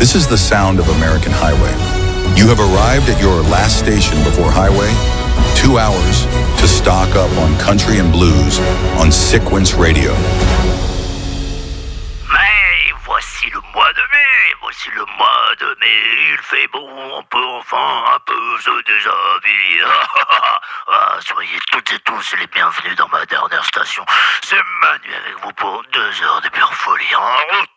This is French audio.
This is the sound of American Highway. You have arrived at your last station before Highway. 2 hours to stock up on country and blues on Sequence Radio. Mais voici le mois de mai, voici le mois de mai. Il fait bon, on peut enfin un peu se déshabiller. Soyez toutes et tous les bienvenus dans ma dernière station. C'est Manu avec vous pour 2 heures de pure folie en route.